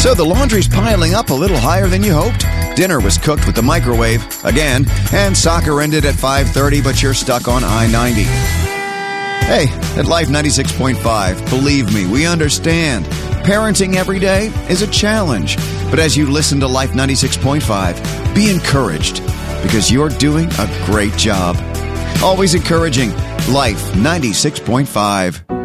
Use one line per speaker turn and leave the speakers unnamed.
So the laundry's piling up a little higher than you hoped. Dinner was cooked with the microwave, again, and soccer ended at 5:30, but you're stuck on I-90. Hey, at Life 96.5, believe me, we understand. Parenting every day is a challenge. But as you listen to Life 96.5, be encouraged, because you're doing a great job. Always encouraging. Life 96.5.